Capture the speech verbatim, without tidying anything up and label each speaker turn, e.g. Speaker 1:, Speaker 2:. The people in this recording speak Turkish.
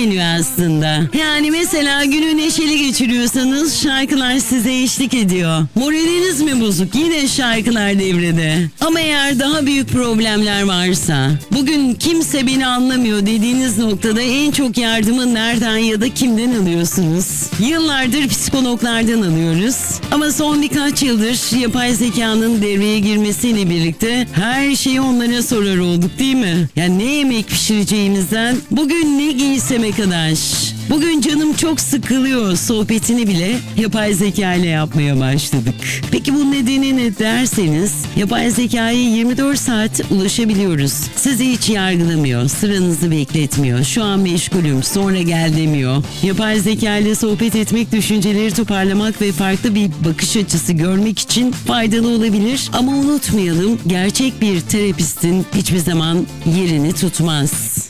Speaker 1: geliyor aslında. Yani mesela günü neşeli geçiriyorsanız şarkılar size eşlik ediyor. Moraliniz mi bozuk? Yine şarkılar devrede. Ama eğer daha büyük problemler varsa, bugün kimse beni anlamıyor dediğiniz noktada en çok yardımı nereden ya da kimden alıyorsunuz? Yıllardır psikologlardan alıyoruz. Ama son birkaç yıldır yapay zekanın devreye girmesiyle birlikte her şeyi onlara sorar olduk, değil mi? Yani ne yemek pişireceğimizden bugün ne giyseme kadar. Bugün canım çok sıkılıyor sohbetini bile yapay zeka ile yapmaya başladık. Peki bu nedeni ne derseniz, yapay zekaya yirmi dört saat ulaşabiliyoruz. Sizi hiç yargılamıyor, sıranızı bekletmiyor, şu an meşgulüm, sonra gel demiyor. Yapay zeka ile sohbet etmek, düşünceleri toparlamak ve farklı bir bakış açısı görmek için faydalı olabilir. Ama unutmayalım, gerçek bir terapistin hiçbir zaman yerini tutmaz.